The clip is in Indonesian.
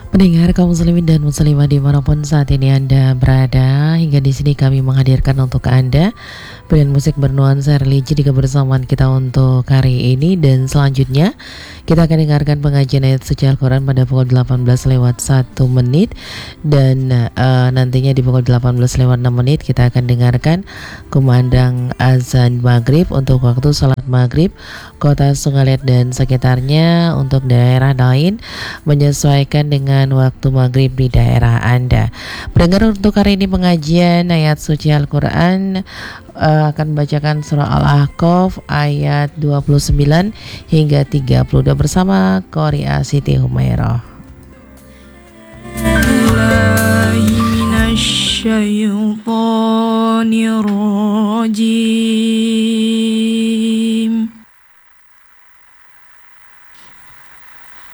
Pendengar kaum muslimin dan muslimah dimanapun saat ini Anda berada, hingga di sini kami menghadirkan untuk Anda pilihan musik bernuansa religi di kebersamaan kita untuk hari ini. Dan selanjutnya kita akan dengarkan pengajian ayat suci Al-Quran pada pukul 18 lewat 1 menit. Dan nantinya di pukul 18 lewat 6 menit kita akan dengarkan kumandang azan maghrib untuk waktu salat maghrib Kota Sungalet dan sekitarnya. Untuk daerah lain menyesuaikan dengan waktu maghrib di daerah Anda. Pendengar, untuk hari ini pengajian ayat suci Al-Quran akan membacakan surah Al-Ahqaf ayat 29 hingga 32 bersama Qoria Siti Humairah. Minasyaitonirrajim.